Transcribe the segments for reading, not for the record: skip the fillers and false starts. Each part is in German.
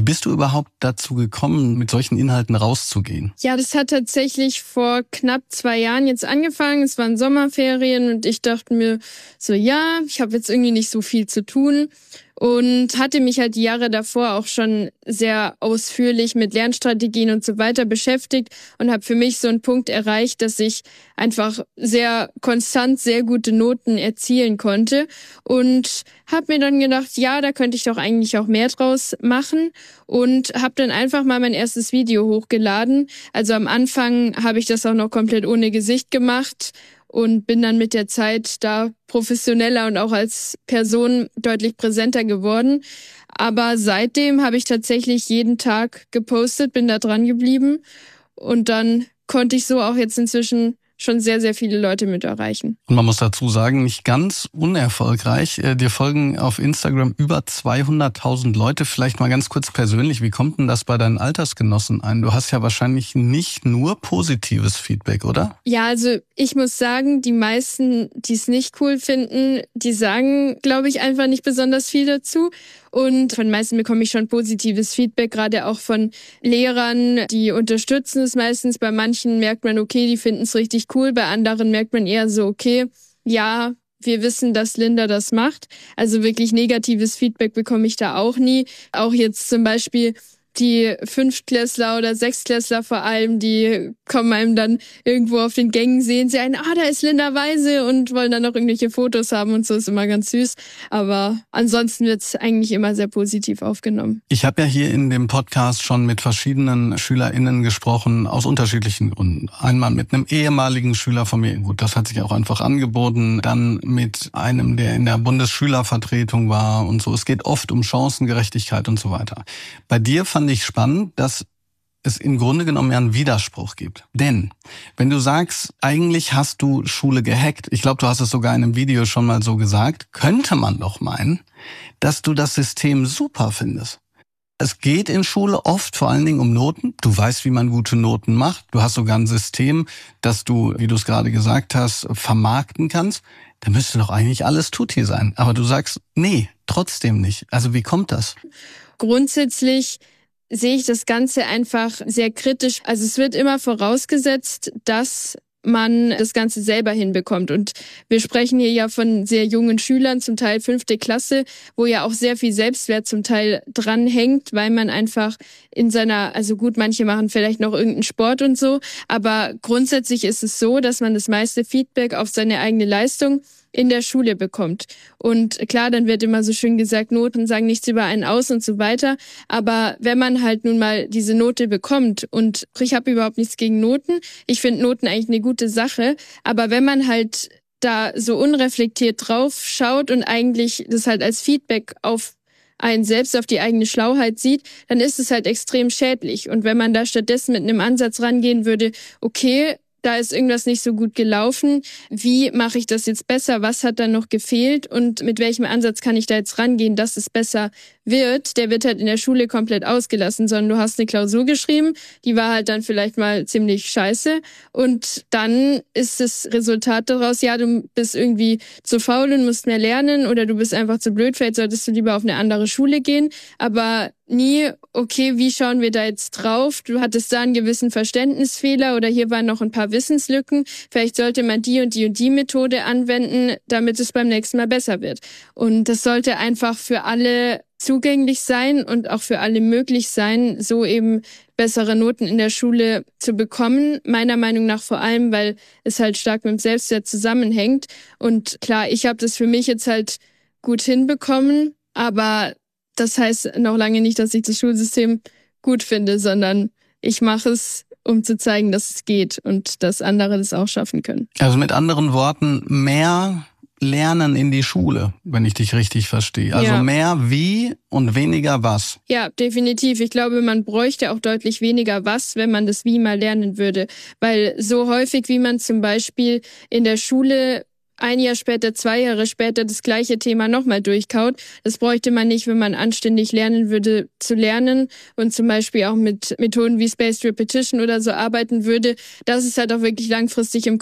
bist du überhaupt dazu gekommen, mit solchen Inhalten rauszugehen? Ja, das hat tatsächlich vor knapp 2 Jahren jetzt angefangen. Es waren Sommerferien und ich dachte mir so, ja, ich habe jetzt irgendwie nicht so viel zu tun. Und hatte mich halt die Jahre davor auch schon sehr ausführlich mit Lernstrategien und so weiter beschäftigt und habe für mich so einen Punkt erreicht, dass ich einfach sehr konstant sehr gute Noten erzielen konnte und habe mir dann gedacht, ja, da könnte ich doch eigentlich auch mehr draus machen und habe dann einfach mal mein erstes Video hochgeladen. Also am Anfang habe ich das auch noch komplett ohne Gesicht gemacht und bin dann mit der Zeit da professioneller und auch als Person deutlich präsenter geworden. Aber seitdem habe ich tatsächlich jeden Tag gepostet, bin da dran geblieben und dann konnte ich so auch jetzt inzwischen schon sehr, sehr viele Leute mit erreichen. Und man muss dazu sagen, nicht ganz unerfolgreich. Dir folgen auf Instagram über 200.000 Leute. Vielleicht mal ganz kurz persönlich, wie kommt denn das bei deinen Altersgenossen ein? Du hast ja wahrscheinlich nicht nur positives Feedback, oder? Ja, also ich muss sagen, die meisten, die es nicht cool finden, die sagen, glaube ich, einfach nicht besonders viel dazu. Und von den meisten bekomme ich schon positives Feedback, gerade auch von Lehrern, die unterstützen es meistens. Bei manchen merkt man, okay, die finden es richtig cool. Bei anderen merkt man eher so, okay, ja, wir wissen, dass Linda das macht. Also wirklich negatives Feedback bekomme ich da auch nie. Auch jetzt zum Beispiel die Fünftklässler oder Sechstklässler vor allem, die kommen einem dann irgendwo auf den Gängen, sehen sie einen, da ist Linda Weise und wollen dann noch irgendwelche Fotos haben und so, ist immer ganz süß. Aber ansonsten wird's eigentlich immer sehr positiv aufgenommen. Ich habe ja hier in dem Podcast schon mit verschiedenen SchülerInnen gesprochen, aus unterschiedlichen Gründen. Einmal mit einem ehemaligen Schüler von mir, gut, das hat sich auch einfach angeboten, dann mit einem, der in der Bundesschülervertretung war und so. Es geht oft um Chancengerechtigkeit und so weiter. Bei dir fand ich spannend, dass es im Grunde genommen ja einen Widerspruch gibt. Denn wenn du sagst, eigentlich hast du Schule gehackt, ich glaube, du hast es sogar in einem Video schon mal so gesagt, könnte man doch meinen, dass du das System super findest. Es geht in Schule oft vor allen Dingen um Noten. Du weißt, wie man gute Noten macht. Du hast sogar ein System, das du, wie du es gerade gesagt hast, vermarkten kannst. Da müsste doch eigentlich alles tutti sein. Aber du sagst, nee, trotzdem nicht. Also wie kommt das? Grundsätzlich sehe ich das Ganze einfach sehr kritisch. Also es wird immer vorausgesetzt, dass man das Ganze selber hinbekommt. Und wir sprechen hier ja von sehr jungen Schülern, zum Teil 5. Klasse, wo ja auch sehr viel Selbstwert zum Teil dranhängt, weil man einfach in seiner, also gut, manche machen vielleicht noch irgendeinen Sport und so, aber grundsätzlich ist es so, dass man das meiste Feedback auf seine eigene Leistung in der Schule bekommt. Und klar, dann wird immer so schön gesagt, Noten sagen nichts über einen aus und so weiter. Aber wenn man halt nun mal diese Note bekommt, und ich habe überhaupt nichts gegen Noten, ich finde Noten eigentlich eine gute Sache, aber wenn man halt da so unreflektiert drauf schaut und eigentlich das halt als Feedback auf einen selbst, auf die eigene Schlauheit sieht, dann ist es halt extrem schädlich. Und wenn man da stattdessen mit einem Ansatz rangehen würde, okay, da ist irgendwas nicht so gut gelaufen. Wie mache ich das jetzt besser? Was hat da noch gefehlt? Und mit welchem Ansatz kann ich da jetzt rangehen, dass es besser wird? Der wird halt in der Schule komplett ausgelassen, sondern du hast eine Klausur geschrieben, die war halt dann vielleicht mal ziemlich scheiße. Und dann ist das Resultat daraus, ja, du bist irgendwie zu faul und musst mehr lernen oder du bist einfach zu blöd, vielleicht solltest du lieber auf eine andere Schule gehen. Aber nie, okay, wie schauen wir da jetzt drauf? Du hattest da einen gewissen Verständnisfehler oder hier waren noch ein paar Wissenslücken. Vielleicht sollte man die und die und die Methode anwenden, damit es beim nächsten Mal besser wird. Und das sollte einfach für alle zugänglich sein und auch für alle möglich sein, so eben bessere Noten in der Schule zu bekommen. Meiner Meinung nach vor allem, weil es halt stark mit dem Selbstwert zusammenhängt. Und klar, ich habe das für mich jetzt halt gut hinbekommen, aber das heißt noch lange nicht, dass ich das Schulsystem gut finde, sondern ich mache es, um zu zeigen, dass es geht und dass andere das auch schaffen können. Also mit anderen Worten, mehr Lernen in die Schule, wenn ich dich richtig verstehe. Also ja. Mehr wie und weniger was. Ja, definitiv. Ich glaube, man bräuchte auch deutlich weniger was, wenn man das Wie mal lernen würde. Weil so häufig, wie man zum Beispiel in der Schule 1 Jahr später, 2 Jahre später das gleiche Thema nochmal durchkaut. Das bräuchte man nicht, wenn man anständig lernen würde zu lernen und zum Beispiel auch mit Methoden wie Spaced Repetition oder so arbeiten würde, dass es halt auch wirklich langfristig im Kopf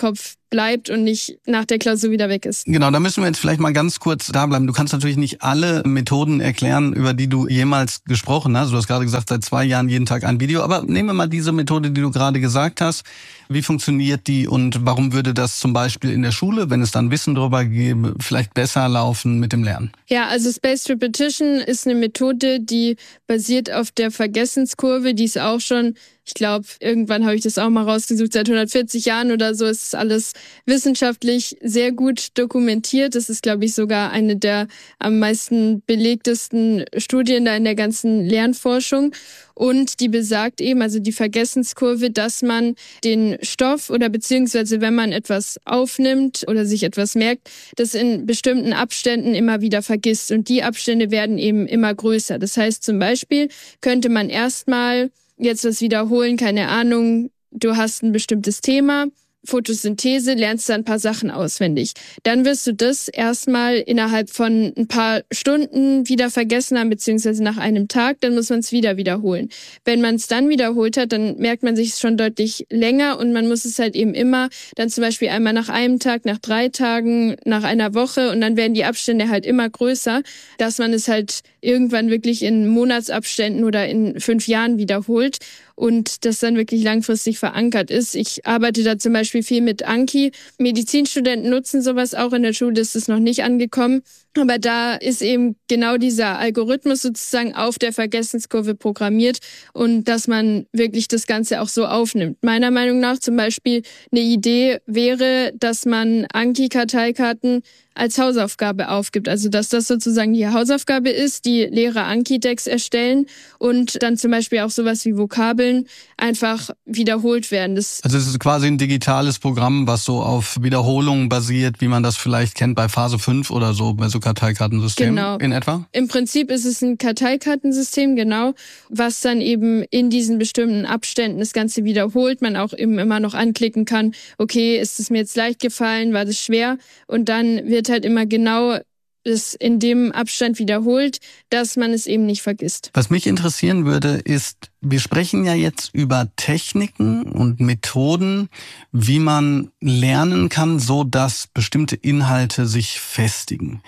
bleibt und nicht nach der Klausur wieder weg ist. Genau, da müssen wir jetzt vielleicht mal ganz kurz da bleiben. Du kannst natürlich nicht alle Methoden erklären, über die du jemals gesprochen hast. Du hast gerade gesagt, seit 2 Jahren jeden Tag ein Video. Aber nehmen wir mal diese Methode, die du gerade gesagt hast. Wie funktioniert die und warum würde das zum Beispiel in der Schule, wenn es dann Wissen darüber gäbe, vielleicht besser laufen mit dem Lernen? Ja, also Spaced Repetition ist eine Methode, die basiert auf der Vergessenskurve. Die ist auch schon, ich glaube, irgendwann habe ich das auch mal rausgesucht, seit 140 Jahren oder so ist alles wissenschaftlich sehr gut dokumentiert. Das ist, glaube ich, sogar eine der am meisten belegtesten Studien da in der ganzen Lernforschung. Und die besagt eben, also die Vergessenskurve, dass man den Stoff oder beziehungsweise wenn man etwas aufnimmt oder sich etwas merkt, das in bestimmten Abständen immer wieder vergisst. Und die Abstände werden eben immer größer. Das heißt zum Beispiel könnte man erstmal jetzt was wiederholen, keine Ahnung, du hast ein bestimmtes Thema, Photosynthese, lernst du ein paar Sachen auswendig. Dann wirst du das erstmal innerhalb von ein paar Stunden wieder vergessen haben, beziehungsweise nach einem Tag, dann muss man es wieder wiederholen. Wenn man es dann wiederholt hat, dann merkt man sich es schon deutlich länger und man muss es halt eben immer dann zum Beispiel einmal nach einem Tag, nach 3 Tagen, nach einer Woche und dann werden die Abstände halt immer größer, dass man es halt irgendwann wirklich in Monatsabständen oder in 5 Jahren wiederholt und das dann wirklich langfristig verankert ist. Ich arbeite da zum Beispiel viel mit Anki. Medizinstudenten nutzen sowas auch, in der Schule ist es noch nicht angekommen. Aber da ist eben genau dieser Algorithmus sozusagen auf der Vergessenskurve programmiert und dass man wirklich das Ganze auch so aufnimmt. Meiner Meinung nach zum Beispiel eine Idee wäre, dass man Anki-Karteikarten als Hausaufgabe aufgibt. Also dass das sozusagen die Hausaufgabe ist, die Lehrer Anki-Decks erstellen und dann zum Beispiel auch sowas wie Vokabeln einfach wiederholt werden. Also es ist quasi ein digitales Programm, was so auf Wiederholungen basiert, wie man das vielleicht kennt bei Phase 5 oder so, bei so Karteikartensystem genau. In etwa? Im Prinzip ist es ein Karteikartensystem, genau, was dann eben in diesen bestimmten Abständen das Ganze wiederholt. Man auch eben immer noch anklicken kann, okay, ist es mir jetzt leicht gefallen, war das schwer? Und dann wird halt immer genau es in dem Abstand wiederholt, dass man es eben nicht vergisst. Was mich interessieren würde, ist, wir sprechen ja jetzt über Techniken und Methoden, wie man lernen kann, so dass bestimmte Inhalte sich festigen.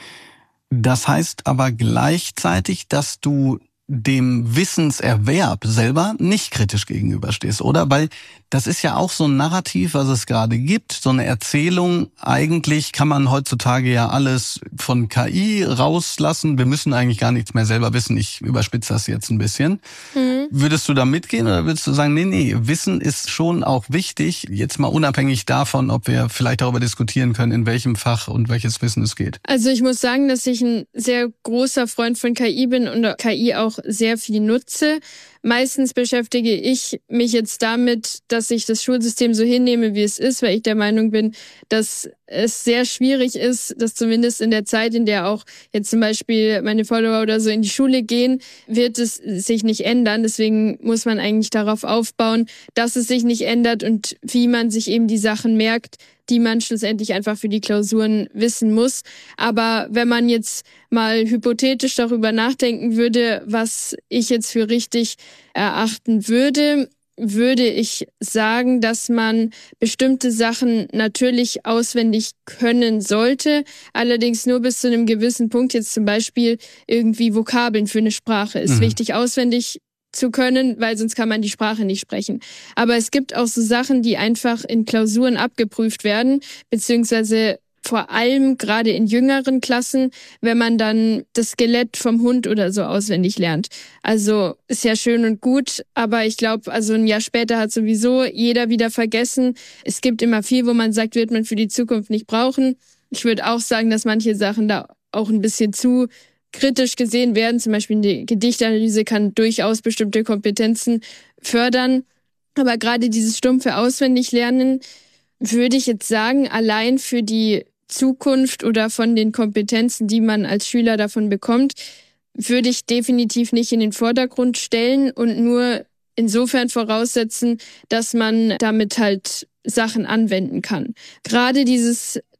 Das heißt aber gleichzeitig, dass du dem Wissenserwerb selber nicht kritisch gegenüberstehst, oder? Weil das ist ja auch so ein Narrativ, was es gerade gibt, so eine Erzählung. Eigentlich kann man heutzutage ja alles von KI rauslassen. Wir müssen eigentlich gar nichts mehr selber wissen. Ich überspitze das jetzt ein bisschen. Würdest du da mitgehen oder würdest du sagen, nee, Wissen ist schon auch wichtig, jetzt mal unabhängig davon, ob wir vielleicht darüber diskutieren können, in welchem Fach und welches Wissen es geht? Also ich muss sagen, dass ich ein sehr großer Freund von KI bin und KI auch sehr viel nutze. Meistens beschäftige ich mich jetzt damit, dass ich das Schulsystem so hinnehme, wie es ist, weil ich der Meinung bin, dass es sehr schwierig ist, dass zumindest in der Zeit, in der auch jetzt zum Beispiel meine Follower oder so in die Schule gehen, wird es sich nicht ändern. Deswegen muss man eigentlich darauf aufbauen, dass es sich nicht ändert und wie man sich eben die Sachen merkt, die man schlussendlich einfach für die Klausuren wissen muss. Aber wenn man jetzt mal hypothetisch darüber nachdenken würde, was ich jetzt für richtig erachten würde, würde ich sagen, dass man bestimmte Sachen natürlich auswendig können sollte, allerdings nur bis zu einem gewissen Punkt. Jetzt zum Beispiel irgendwie Vokabeln für eine Sprache ist wichtig auswendig zu können, weil sonst kann man die Sprache nicht sprechen. Aber es gibt auch so Sachen, die einfach in Klausuren abgeprüft werden, beziehungsweise vor allem gerade in jüngeren Klassen, wenn man dann das Skelett vom Hund oder so auswendig lernt. Also ist ja schön und gut, aber ich glaube, also ein Jahr später hat sowieso jeder wieder vergessen. Es gibt immer viel, wo man sagt, wird man für die Zukunft nicht brauchen. Ich würde auch sagen, dass manche Sachen da auch ein bisschen zu kritisch gesehen werden. Zum Beispiel die Gedichtanalyse kann durchaus bestimmte Kompetenzen fördern. Aber gerade dieses stumpfe Auswendiglernen würde ich jetzt sagen, allein für die Zukunft oder von den Kompetenzen, die man als Schüler davon bekommt, würde ich definitiv nicht in den Vordergrund stellen und nur insofern voraussetzen, dass man damit halt Sachen anwenden kann. Gerade dieses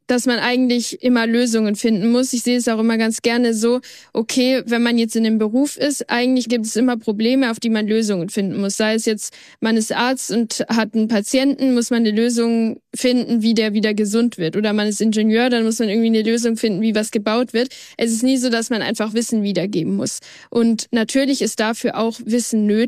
dass man eigentlich immer Lösungen finden muss. Ich sehe es auch immer ganz gerne so, okay, wenn man jetzt in einem Beruf ist, eigentlich gibt es immer Probleme, auf die man Lösungen finden muss. Sei es jetzt, man ist Arzt und hat einen Patienten, muss man eine Lösung finden, wie der wieder gesund wird. Oder man ist Ingenieur, dann muss man irgendwie eine Lösung finden, wie was gebaut wird. Es ist nie so, dass man einfach Wissen wiedergeben muss. Und natürlich ist dafür auch Wissen nötig.